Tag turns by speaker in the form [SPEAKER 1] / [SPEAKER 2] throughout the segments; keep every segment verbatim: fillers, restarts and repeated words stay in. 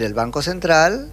[SPEAKER 1] del Banco Central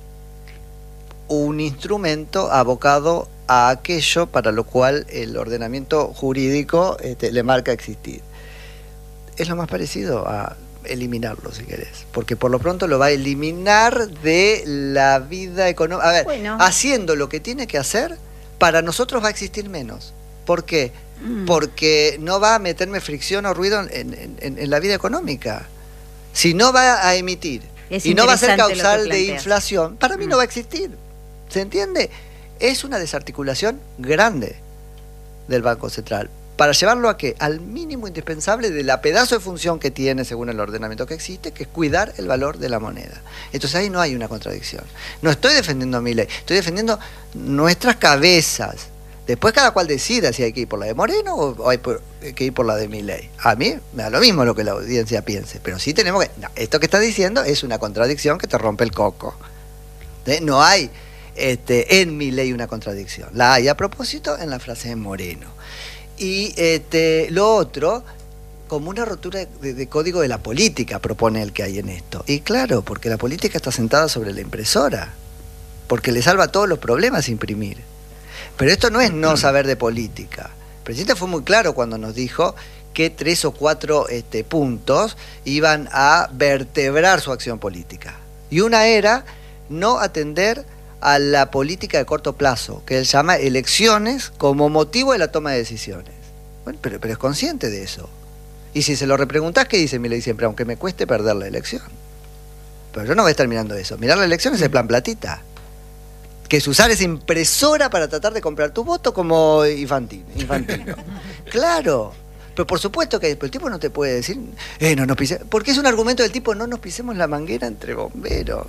[SPEAKER 1] un instrumento abocado a aquello para lo cual el ordenamiento jurídico este, le marca existir. Es lo más parecido a eliminarlo, si querés, porque por lo pronto lo va a eliminar de la vida económica. A ver, bueno. haciendo lo que tiene que hacer, para nosotros va a existir menos. ¿Por qué? Mm. Porque no va a meterme fricción o ruido en, en, en la vida económica. Si no va a emitir es y no va a ser causal de inflación, para mí mm. no va a existir. ¿Se entiende? Es una desarticulación grande del Banco Central. ¿Para llevarlo a qué? Al mínimo indispensable de la pedazo de función que tiene según el ordenamiento que existe, que es cuidar el valor de la moneda. Entonces ahí no hay una contradicción. No estoy defendiendo a Milei, estoy defendiendo nuestras cabezas. Después cada cual decida si hay que ir por la de Moreno o hay que ir por la de Milei. A mí me da lo mismo lo que la audiencia piense, pero sí tenemos que... No, esto que está diciendo es una contradicción que te rompe el coco. ¿Eh? No hay este, en Milei una contradicción. La hay a propósito en la frase de Moreno. Y este, lo otro, como una rotura de, de código de la política, propone el que hay en esto. Y claro, porque la política está sentada sobre la impresora, porque le salva todos los problemas imprimir. Pero esto no es no saber de política. El presidente fue muy claro cuando nos dijo que tres o cuatro este, puntos iban a vertebrar su acción política. Y una era no atender a la política de corto plazo, que él llama elecciones como motivo de la toma de decisiones. Bueno, pero, pero es consciente de eso. Y si se lo repreguntás, ¿qué dice Milei siempre? Aunque me cueste perder la elección. Pero yo no voy a estar mirando eso. Mirar la elección es el plan platita. Que es usar esa impresora para tratar de comprar tu voto como infantino. infantino. Claro. Pero por supuesto que el tipo no te puede decir, eh, no nos pisemos. Porque es un argumento del tipo, no nos pisemos la manguera entre bomberos.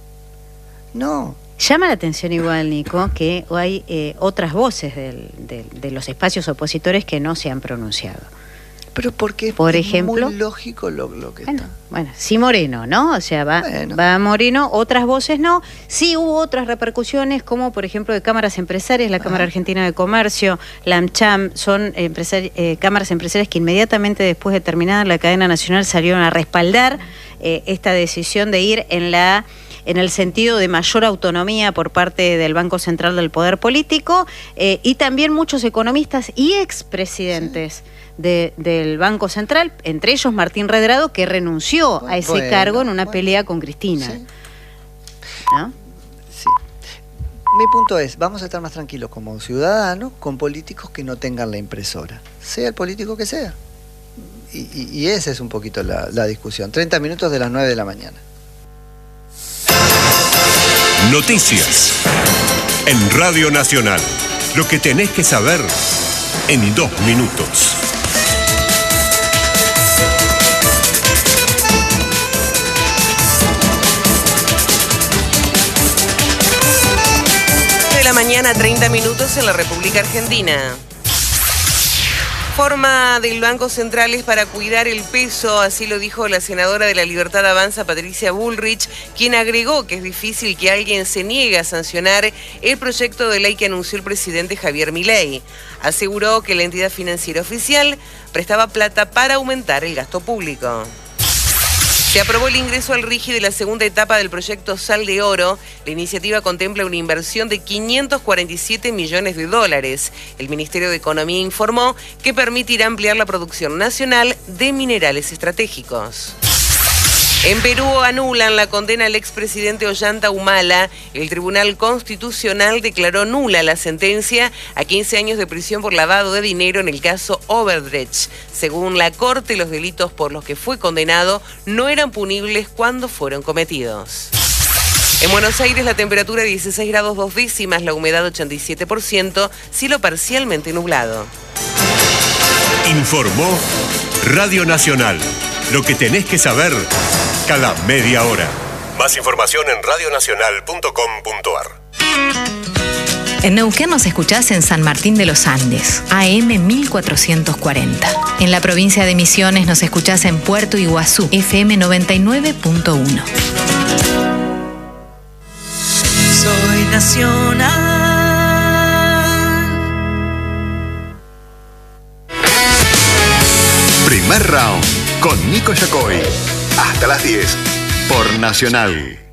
[SPEAKER 1] No.
[SPEAKER 2] Llama la atención igual, Nico, que hay eh, otras voces del, del, de los espacios opositores que no se han pronunciado.
[SPEAKER 1] Pero porque
[SPEAKER 2] Por
[SPEAKER 1] es
[SPEAKER 2] ejemplo,
[SPEAKER 1] muy lógico lo, lo que
[SPEAKER 2] bueno,
[SPEAKER 1] está.
[SPEAKER 2] Bueno, sí Moreno, ¿no? O sea, va, bueno. va Moreno, otras voces no. Sí hubo otras repercusiones, como por ejemplo de cámaras empresarias, la Ajá. Cámara Argentina de Comercio, la AmCham, son empresari eh, cámaras empresarias que inmediatamente después de terminar la cadena nacional salieron a respaldar eh, esta decisión de ir en la... en el sentido de mayor autonomía por parte del Banco Central del Poder Político, eh, y también muchos economistas y expresidentes sí. de, del Banco Central, entre ellos Martín Redrado, que renunció bueno, a ese bueno, cargo en una bueno. pelea con Cristina.
[SPEAKER 1] Sí.
[SPEAKER 2] ¿No?
[SPEAKER 1] Sí. Mi punto es, vamos a estar más tranquilos como ciudadanos con políticos que no tengan la impresora, sea el político que sea. Y, y, y esa es un poquito la, la discusión. treinta minutos de las nueve de la mañana.
[SPEAKER 3] Noticias en Radio Nacional. Lo que tenés que saber en dos minutos.
[SPEAKER 4] De la mañana, treinta minutos en la República Argentina. Forma del Banco Central es para cuidar el peso, así lo dijo la senadora de la Libertad Avanza, Patricia Bullrich, quien agregó que es difícil que alguien se niegue a sancionar el proyecto de ley que anunció el presidente Javier Milei. Aseguró que la entidad financiera oficial prestaba plata para aumentar el gasto público. Se aprobó el ingreso al RIGI de la segunda etapa del proyecto Sal de Oro. La iniciativa contempla una inversión de quinientos cuarenta y siete millones de dólares. El Ministerio de Economía informó que permitirá ampliar la producción nacional de minerales estratégicos. En Perú anulan la condena al expresidente Ollanta Humala. El Tribunal Constitucional declaró nula la sentencia a quince años de prisión por lavado de dinero en el caso Odebrecht. Según la Corte, los delitos por los que fue condenado no eran punibles cuando fueron cometidos. En Buenos Aires la temperatura dieciséis grados dos décimas, la humedad ochenta y siete por ciento, cielo parcialmente nublado.
[SPEAKER 3] Informó Radio Nacional. Lo que tenés que saber cada media hora. Más información en radio nacional punto com punto a r.
[SPEAKER 5] En Neuquén nos escuchás en San Martín de los Andes, A M mil cuatrocientos cuarenta. En la provincia de Misiones nos escuchás en Puerto Iguazú, F M noventa y nueve punto uno.
[SPEAKER 6] Soy nacional.
[SPEAKER 7] Primer round con Nico Yacoy. Hasta las diez por Nacional.